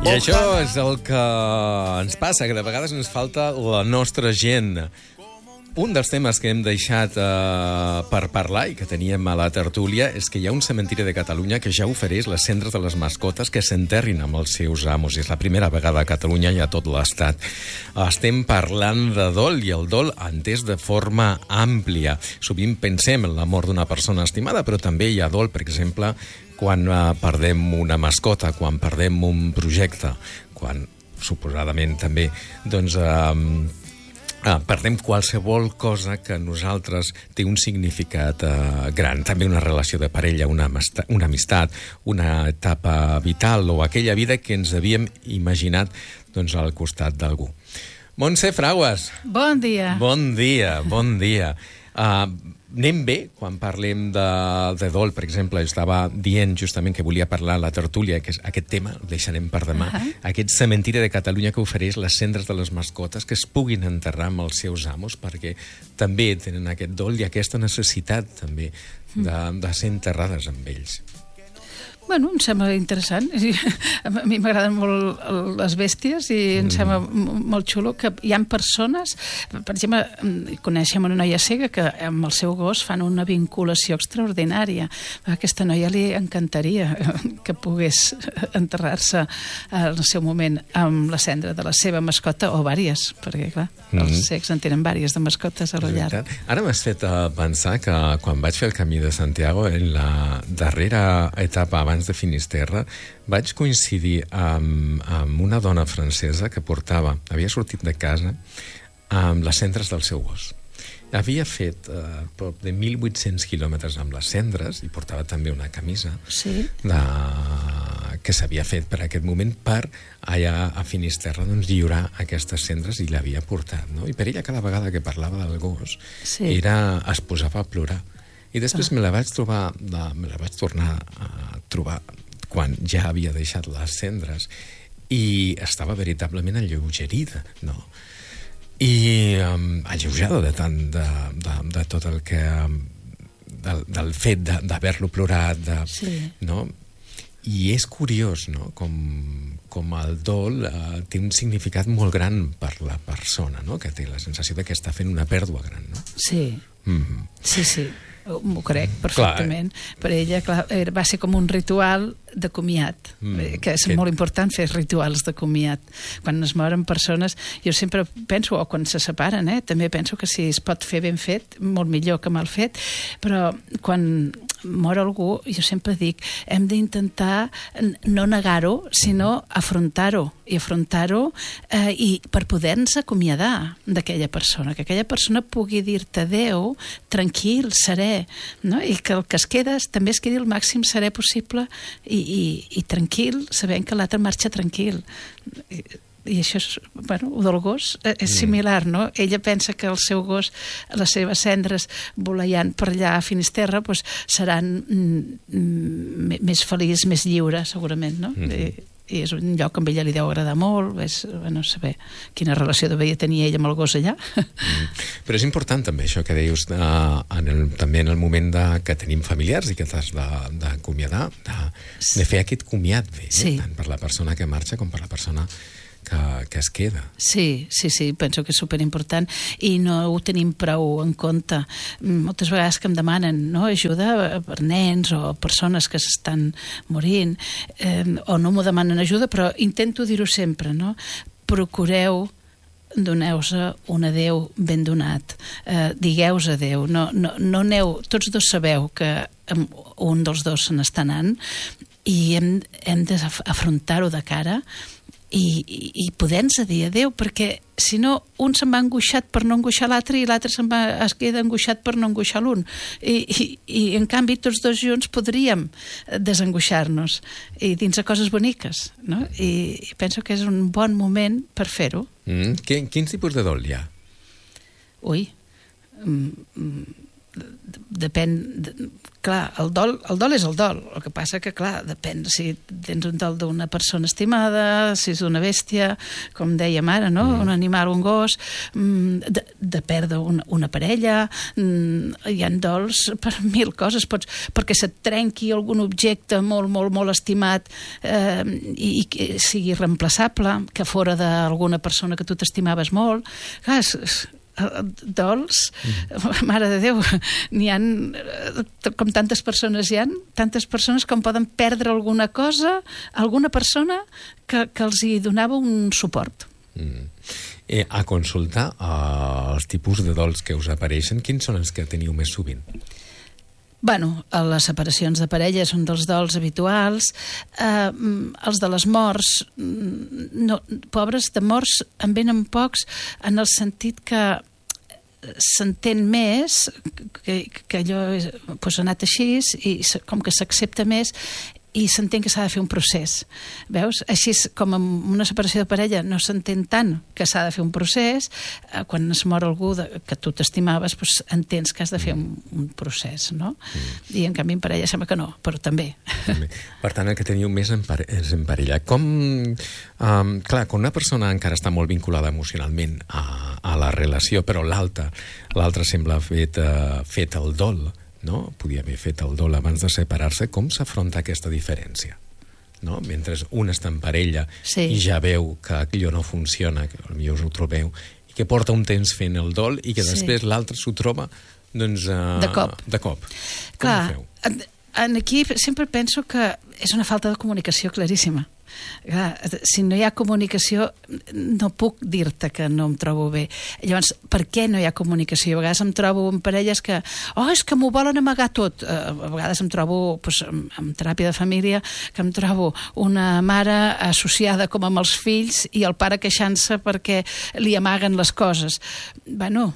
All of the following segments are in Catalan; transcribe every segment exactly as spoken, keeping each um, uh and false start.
I això és el que ens passa, que de vegades ens falta la nostra gent. Un dels temes que hem deixat uh, per parlar i que teníem a la tertúlia és que hi ha un cementiri de Catalunya que ja ofereix les cendres de les mascotes que s'enterrin amb els seus amos. És la primera vegada a Catalunya i a tot l'Estat. Estem parlant de dol i el dol entès de forma àmplia. Sovint pensem en la mort d'una persona estimada, però també hi ha dol, per exemple, quan uh, perdem una mascota, quan perdem un projecte, quan suposadament també doncs, uh, Ah, perdem qualsevol cosa que a nosaltres té un significat eh, gran. També una relació de parella, una, amista, una amistat, una etapa vital o aquella vida que ens havíem imaginat doncs, al costat d'algú. Montse Fraguas. Bon dia. Bon dia, bon dia. Uh, anem bé quan parlem de, de dol, per exemple. Estava dient justament que volia parlar a la tertúlia, que és aquest tema, el deixarem per demà, uh -huh. aquest cementiri de Catalunya que ofereix les cendres de les mascotes que es puguin enterrar amb els seus amos, perquè també tenen aquest dol i aquesta necessitat també de, de ser enterrades amb ells. Bueno, em sembla interessant. A mi m'agraden molt les bèsties i em sembla molt xulo que hi ha persones, per exemple, coneixem una noia cega que amb el seu gos fan una vinculació extraordinària. A aquesta noia li encantaria que pogués enterrar-se al seu moment amb la cendra de la seva mascota o vàries, perquè clar, els cecs en tenen vàries de mascotes a la llar. Ara m'has fet pensar que quan vaig fer el Camí de Santiago, en la darrera etapa abans de Finisterre, vaig coincidir amb, amb una dona francesa que portava, havia sortit de casa amb les cendres del seu gos. Havia fet eh, prop de mil vuit-cents quilòmetres amb les cendres i portava també una camisa sí. de... que s'havia fet per aquest moment per allà a Finisterre doncs, lliurar aquestes cendres i l'havia portat. No? I per ella cada vegada que parlava del gos sí. era, es posava a plorar. I després me la vaig trobar, me la vaig tornar a trobar quan ja havia deixat les cendres i estava veritablement alleugerida, no? I um, alleujada de tant de, de, de tot el que del, del fet d'haver-lo plorat de, sí. no? I és curiós, no? Com, com el dol eh, té un significat molt gran per la persona, no? Que té la sensació de que està fent una pèrdua gran, no? Sí, mm-hmm. sí, sí. M'ho crec perfectament. Clar, eh? Per ella clar, va ser com un ritual de comiat, mm, que és que... molt important fer rituals de comiat. Quan es moren persones, jo sempre penso, o quan se separen, eh, també penso que si es pot fer ben fet, molt millor que mal fet, però quan mor algú, jo sempre dic, hem d'intentar no negar-ho, sinó afrontar-ho, i afrontar-ho eh, i per poder-nos acomiadar d'aquella persona, que aquella persona pugui dir-te adeu tranquil, serè, no? I que el que es queda també es quedi el màxim serè possible i, i, i tranquil, sabent que l'altre marxa tranquil. I, i això és, bueno, el del gos és similar, no? Ella pensa que el seu gos, les seves cendres voleiant per allà a Finisterre, doncs seran mm, més feliç, més lliure, segurament, no? Mm-hmm. I, i és un lloc que a ella li deu agradar molt, és, bueno, saber quina relació devia tenir ella amb el gos allà. Mm. Però és important també això que deius, de, en el, també en el moment de, que tenim familiars i que t'has d'acomiadar, de, de, de fer aquest comiat bé, sí. eh? Tant per la persona que marxa com per la persona que, que es queda. Sí, sí, sí, penso que és superimportant i no ho tenim prou en compte. Moltes vegades que em demanen, no, ajuda per nens o persones que s'estan morint, eh, o no m'ho demanen ajuda, però intento dir-ho sempre, no? Procureu doneu-vos un adeu ben donat, eh, digueu-vos adeu, no, no, no aneu, tots dos sabeu que un dels dos se n'està anant i hem, hem d'afrontar-ho de cara i, i, i poder-nos dir adeu, perquè si no un se'n va angoixat per no angoixar l'altre i l'altre se'n va, es queda angoixat per no angoixar l'un I, i, i en canvi tots dos junts podríem desangoixar-nos i dins de coses boniques, no? I, i penso que és un bon moment per fer-ho. Mm, quin, quins tipus de dol hi ha? Ui, mm, depèn, clar, el dol, el dol és el dol. El que passa que, clar, depèn si tens un dol d'una persona estimada, si és una bèstia, com dèiem ara, no? Mm. Un animal, un gos, de, de perdre una, una parella, hi ha dols per mil coses, pots, perquè se't trenqui algun objecte molt, molt, molt estimat eh, i, i que sigui reemplaçable, que fora d'alguna persona que tu t'estimaves molt. Clar, és, és, dols, mm. mare de Déu, n'hi ha, com tantes persones hi ha, tantes persones com poden perdre alguna cosa, alguna persona que, que els hi donava un suport. Mm. Eh, a consultar uh, els tipus de dols que us apareixen, quins són els que teniu més sovint? Bueno, les separacions de parella són dels dols habituals, eh, els de les morts, no, pobres de morts en venen pocs, en el sentit que s'entén més, que, que allò pues, ha anat així i com que s'accepta més i s'entén que s'ha de fer un procés. Veus? Així com en una separació de parella no s'entén tant que s'ha de fer un procés, eh, quan es mor algú de, que tu t'estimaves, doncs entens que has de fer un, un procés, no? Mm. I en canvi en parella sembla que no, però també. també. Per tant, el que teniu més és en parella. Com, um, clar, quan una persona encara està molt vinculada emocionalment a, a la relació, però l'altra l'altra sembla fet, uh, fet el dol, no? Podia haver fet el dol abans de separar-se. Com s'afronta aquesta diferència? No? Mentre un està en parella sí. i ja veu que allò no funciona, que potser us ho trobeu, i que porta un temps fent el dol i que sí. després l'altre s'ho troba doncs, uh, de cop. De cop. Com Clar, ho feu? En, en aquí sempre penso que és una falta de comunicació claríssima. Clar, si no hi ha comunicació no puc dir-te que no em trobo bé. Llavors, per què no hi ha comunicació? A vegades em trobo en parelles que oh, és que m'ho volen amagar tot. A vegades em trobo doncs, en teràpia de família que em trobo una mare associada com amb els fills i el pare queixant-se perquè li amaguen les coses. Bueno,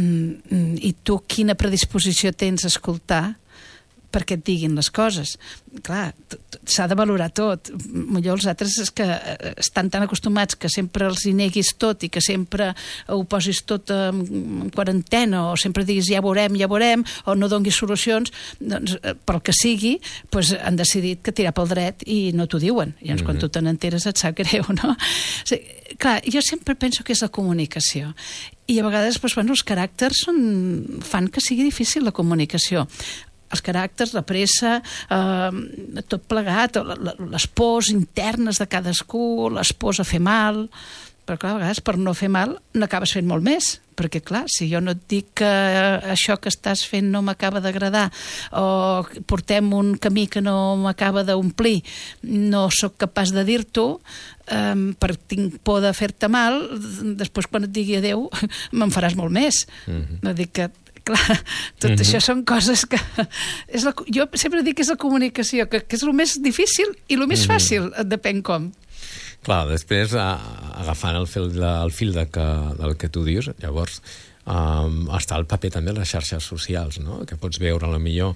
i tu quina predisposició tens a escoltar perquè et diguin les coses? Clar, s'ha de valorar tot. Millor els altres és que estan tan acostumats que sempre els hi neguis tot i que sempre ho posis tot en quarantena o sempre diguis ja veurem, ja veurem, o no donguis solucions, doncs pel que sigui, doncs han decidit que tirar pel dret i no t'ho diuen. I llavors, mm-hmm. quan tu te n'enteres et sap greu, no? O sigui, clar, jo sempre penso que és la comunicació. I a vegades doncs, bueno, els caràcters són, fan que sigui difícil la comunicació. Els caràcters, la pressa, eh, tot plegat, les pors internes de cadascú, les pors a fer mal, però clar, a vegades per no fer mal n'acabes fent molt més, perquè clar, si jo no et dic que això que estàs fent no m'acaba d'agradar o portem un camí que no m'acaba d'omplir, no sóc capaç de dir-t'ho, eh, perquè tinc por de fer-te mal, després quan et digui adeu me'n faràs molt més. Mm-hmm. No dic que clar, tot mm-hmm. això són coses que... És la, jo sempre dic que és la comunicació, que, que és el més difícil i el més mm-hmm. fàcil, depèn com. Clar, després, a, agafant el fil, de, el fil de que, del que tu dius, llavors um, està el paper també de les xarxes socials, no? Que pots veure, a la millor,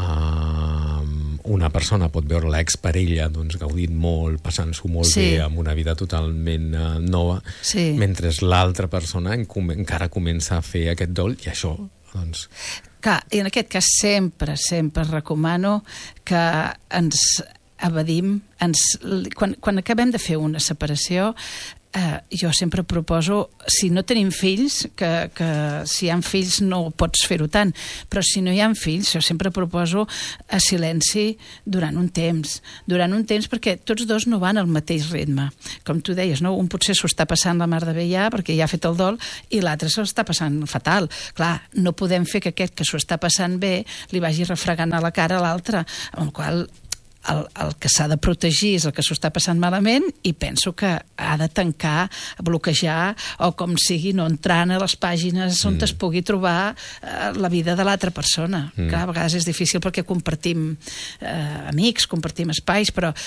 um, una persona pot veure l'exparella doncs, gaudint molt, passant-s'ho molt sí. bé, amb una vida totalment uh, nova, sí. mentre l'altra persona en, encara comença a fer aquest dol, i això doncs... Clar, i en aquest cas sempre, sempre recomano que ens evadim, ens, quan, quan acabem de fer una separació, eh, jo sempre proposo, si no tenim fills, que, que si hi ha fills no pots fer-ho tant, però si no hi ha fills, jo sempre proposo a silenci durant un temps, durant un temps perquè tots dos no van al mateix ritme. Com tu deies, no? Un potser s'ho està passant la mar de bé ja, perquè ja ha fet el dol, i l'altre s'ho està passant fatal. Clar, no podem fer que aquest que s'ho està passant bé li vagi refregant a la cara a l'altre, amb el qual El, el que s'ha de protegir és el que s'ho està passant malament i penso que ha de tancar, bloquejar o com sigui, no entrant a les pàgines on mm. es pugui trobar eh, la vida de l'altra persona. Mm. Clar, a vegades és difícil perquè compartim eh, amics, compartim espais, però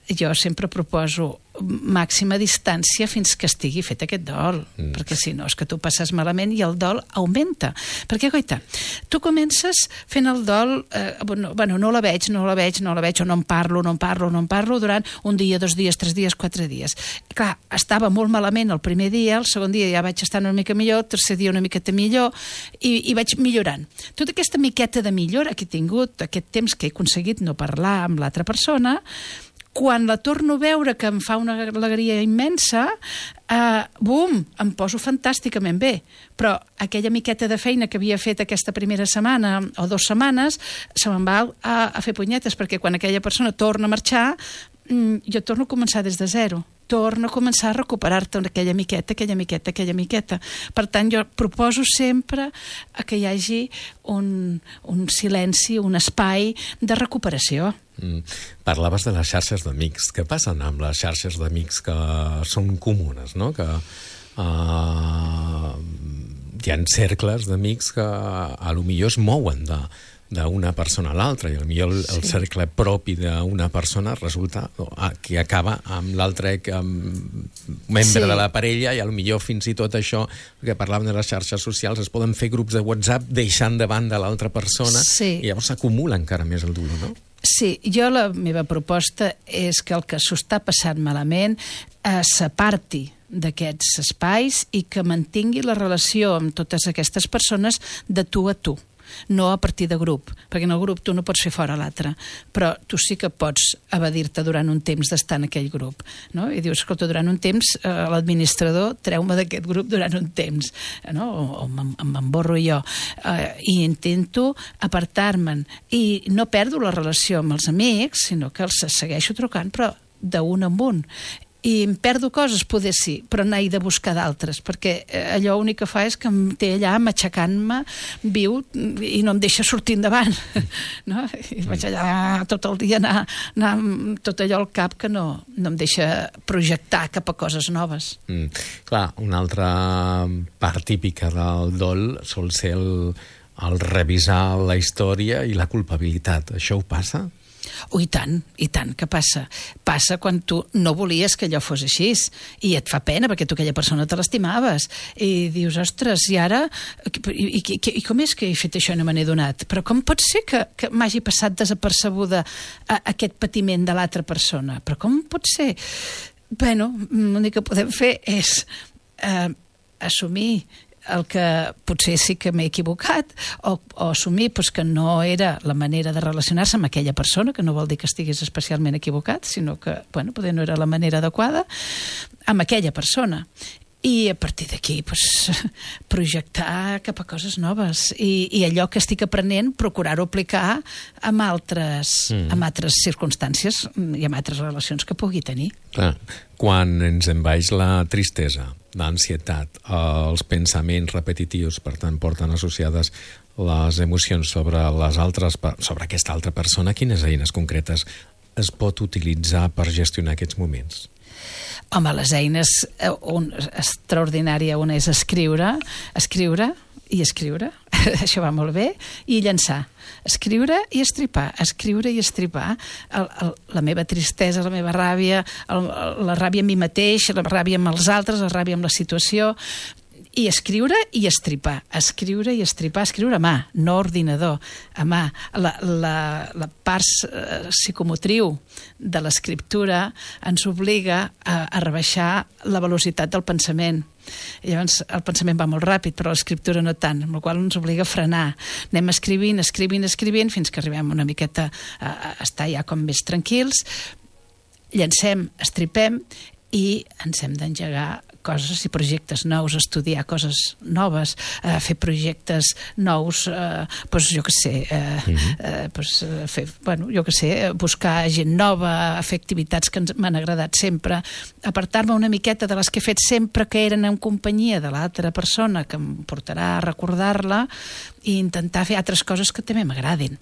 jo sempre proposo màxima distància fins que estigui fet aquest dol, mm. perquè si no és que tu passes malament i el dol augmenta. Perquè, goita, tu comences fent el dol, eh, bueno, bueno, no la veig, no la veig, no la veig, o no en parlo, no en parlo, no en parlo, durant un dia, dos dies, tres dies, quatre dies. I, clar, estava molt malament el primer dia, el segon dia ja vaig estar una mica millor, el tercer dia una miqueta millor, i, i vaig millorant. Tota aquesta miqueta de millora que he tingut, aquest temps que he aconseguit no parlar amb l'altra persona, quan la torno a veure que em fa una alegria immensa, eh, bum, em poso fantàsticament bé. Però aquella miqueta de feina que havia fet aquesta primera setmana o dues setmanes se me'n va a, a fer punyetes, perquè quan aquella persona torna a marxar, mm, jo torno a començar des de zero. Torna a començar a recuperar-te aquella miqueta, aquella miqueta, aquella miqueta. Per tant, jo proposo sempre que hi hagi un, un silenci, un espai de recuperació. Mm. Parlaves de les xarxes d'amics. Què passa amb les xarxes d'amics que són comunes, no? Que uh, hi ha cercles d'amics que a lo millor es mouen de d'una persona a l'altra, i potser el, el sí. cercle propi d'una persona resulta que acaba amb l'altre membre sí. de la parella, i potser fins i tot això, que parlàvem de les xarxes socials, es poden fer grups de WhatsApp deixant de banda l'altra persona, sí. i llavors s'acumula encara més el dolor, no? Sí, jo la meva proposta és que el que s'ho està passant malament eh, s'aparti d'aquests espais i que mantingui la relació amb totes aquestes persones de tu a tu, no a partir de grup, perquè en el grup tu no pots fer fora l'altre, però tu sí que pots evadir-te durant un temps d'estar en aquell grup, no? I dius, escolta, durant un temps eh, l'administrador treu-me d'aquest grup durant un temps, no? o, o m'emborro jo, eh, i intento apartar-me'n, i no perdo la relació amb els amics, sinó que els segueixo trucant, però d'un en un. I em perdo coses, poder sí, però n'he de buscar d'altres, perquè allò únic que fa és que em té allà matxacant-me viu i no em deixa sortir endavant, no? I vaig allà tot el dia anar, anar amb tot allò al cap que no, no em deixa projectar cap a coses noves. Mm. Clar, una altra part típica del dol sol ser el, el revisar la història i la culpabilitat. Això ho passa? Oh, i tant, i tant, què passa? Passa quan tu no volies que allò fos així i et fa pena perquè tu aquella persona te l'estimaves i dius, ostres, i ara i, i, i, i com és que he fet això i no me n'he donat? Però com pot ser que, que m'hagi passat desapercebuda a, aquest patiment de l'altra persona? Però com pot ser? Bueno, l'únic que podem fer és eh, assumir el que potser sí que m'he equivocat o, o assumir pues, que no era la manera de relacionar-se amb aquella persona, que no vol dir que estigués especialment equivocat, sinó que, bueno, potser no era la manera adequada amb aquella persona. I a partir d'aquí pues, projectar cap a coses noves i, i allò que estic aprenent procurar-ho aplicar amb altres, mm. amb altres circumstàncies i amb altres relacions que pugui tenir. Clar, quan ens envaeix la tristesa, l'ansietat, els pensaments repetitius, per tant porten associades les emocions sobre, les altres, sobre aquesta altra persona, quines eines concretes es pot utilitzar per gestionar aquests moments? Home, les eines un, extraordinària, una és escriure, escriure i escriure, això va molt bé, i llançar. Escriure i estripar, escriure i estripar el, el, la meva tristesa, la meva ràbia, el, la ràbia amb mi mateix, la ràbia amb els altres, la ràbia amb la situació, i escriure i estripar, escriure i estripar, escriure a mà, no ordinador, a mà. La, la, la part eh, psicomotriu de l'escriptura ens obliga a, a rebaixar la velocitat del pensament. Llavors el pensament va molt ràpid, però l'escriptura no tant, amb la qual ens obliga a frenar. Anem escrivint, escrivint, escrivint, fins que arribem una miqueta a, a estar ja com més tranquils, llancem, estripem i ens hem d'engegar coses i projectes nous, estudiar coses noves, eh, fer projectes nous, eh, pues, jo què sé, eh, mm-hmm. eh, pues, fer, bueno, jo què sé, buscar gent nova, fer activitats que m'han agradat sempre, apartar-me una miqueta de les que he fet sempre que eren en companyia de l'altra persona, que em portarà a recordar-la, i intentar fer altres coses que també m'agradin.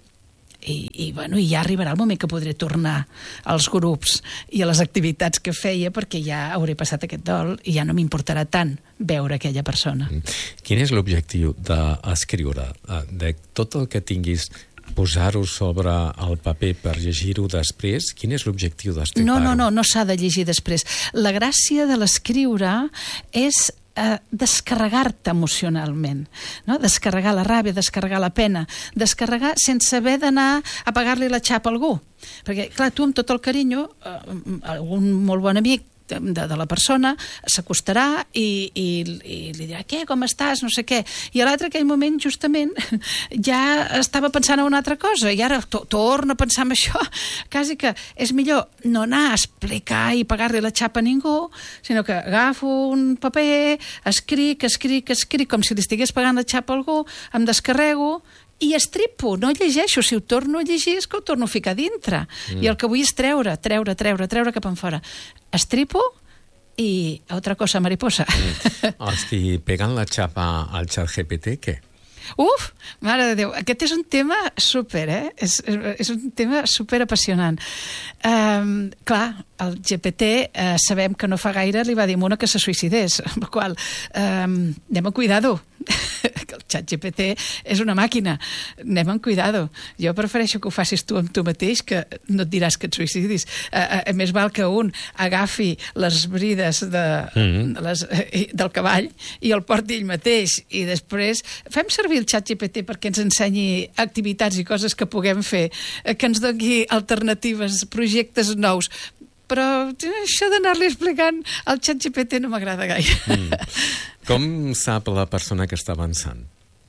I, i, bueno, i ja arribarà el moment que podré tornar als grups i a les activitats que feia, perquè ja hauré passat aquest dol i ja no m'importarà tant veure aquella persona. Quin és l'objectiu d'escriure? De tot el que tinguis posar-ho sobre el paper per llegir-ho després? Quin és l'objectiu d'estripar-ho? No, no, no, no s'ha de llegir després. La gràcia de l'escriure és eh, descarregar-te emocionalment, no? Descarregar la ràbia, descarregar la pena, descarregar sense haver d'anar a pagar-li la xapa a algú. Perquè, clar, tu amb tot el carinyo, eh, algun molt bon amic de, de la persona s'acostarà i, i, i li dirà, què, com estàs, no sé què, i a l'altre aquell moment justament ja estava pensant en una altra cosa i ara to torna a pensar en això. Quasi que és millor no anar a explicar i pagar-li la xapa a ningú, sinó que agafo un paper, escric, escric, escric com si li estigués pagant la xapa a algú, em descarrego i estripo, no llegeixo. Si ho torno a llegir és que ho torno a ficar dintre. Mm. I el que vull és treure, treure, treure, treure cap enfora. Estripo i otra cosa, mariposa. Mm. Hosti, pegant la xapa al xat G P T, què? Uf, mare de Déu, aquest és un tema super, eh? És, és un tema super apassionant. Um, clar, el G P T uh, sabem que no fa gaire li va dir a una que se suïcidés, amb la qual um, anem amb cuidado. El xat G P T és una màquina, anem amb cuidado. Jo prefereixo que ho facis tu amb tu mateix, que no et diràs que et suïcidis. Uh, uh, més val que un agafi les brides de, mm-hmm. les, uh, del cavall i el porti ell mateix, i després fem servir el xat G P T perquè ens ensenyi activitats i coses que puguem fer, uh, que ens doni alternatives, projectes nous. Però això d'anar-li explicant al xat G P T no m'agrada gaire. Mm. Com sap la persona que està avançant?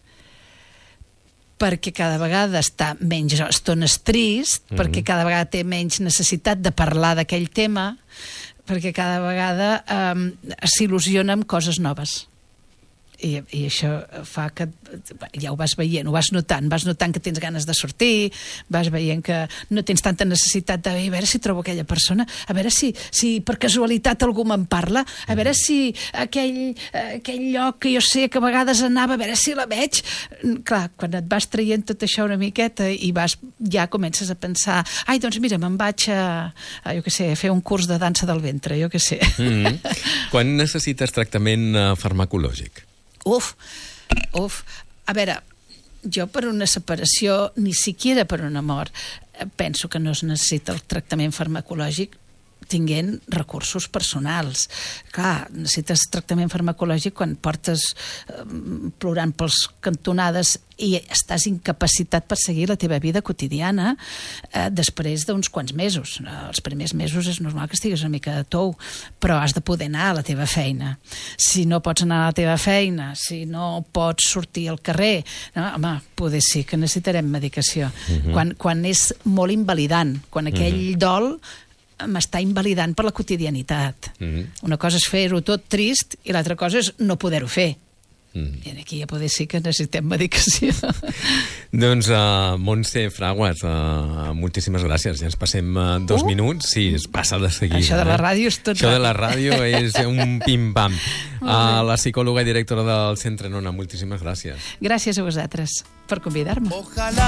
Perquè cada vegada està menys estones trist, mm-hmm. perquè cada vegada té menys necessitat de parlar d'aquell tema, perquè cada vegada eh, s'il·lusiona amb coses noves. I, i això fa que ja ho vas veient, ho vas notant, vas notant que tens ganes de sortir, vas veient que no tens tanta necessitat de a veure si trobo aquella persona, a veure si, si per casualitat algú me'n parla, a veure si aquell, aquell lloc que jo sé que a vegades anava, a veure si la veig. Clar, quan et vas traient tot això una miqueta i vas, ja comences a pensar, ai, doncs mira, me'n vaig a, a jo què sé, a fer un curs de dansa del ventre, jo què sé. Mm-hmm. Quan necessites tractament uh, farmacològic? Uf, uf. A veure, jo per una separació, ni siquiera per una mort, penso que no es necessita el tractament farmacològic tinguent recursos personals. Clar, necessites tractament farmacològic quan portes eh, plorant pels cantonades i estàs incapacitat per seguir la teva vida quotidiana eh, després d'uns quants mesos. Els primers mesos és normal que estiguis una mica de tou, però has de poder anar a la teva feina. Si no pots anar a la teva feina, si no pots sortir al carrer, no, home, poder sí que necessitarem medicació. Uh-huh. Quan, quan és molt invalidant, quan aquell uh-huh. dol m'està invalidant per la quotidianitat. Mm-hmm. Una cosa és fer-ho tot trist i l'altra cosa és no poder-ho fer. Mm. I aquí ja poder sí que necessitem medicació. Doncs, uh, Montse Fraguas, uh, moltíssimes gràcies. Ja ens passem uh, dos uh. minuts. Sí, es passa de seguida. Això de la ràdio és tot Això ràdio. de la ràdio és un pim-pam. Uh, la psicòloga i directora del Centre Nona, moltíssimes gràcies. Gràcies a vosaltres per convidar-me. Ojalá